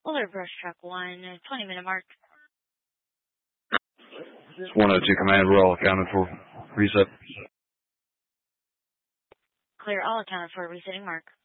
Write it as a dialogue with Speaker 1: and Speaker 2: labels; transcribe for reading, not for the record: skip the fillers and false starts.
Speaker 1: Fuller Brush Truck 1, 20-minute mark.
Speaker 2: It's 102 command. We're all accounted for. Reset.
Speaker 1: Clear, all accounted for. Resetting mark.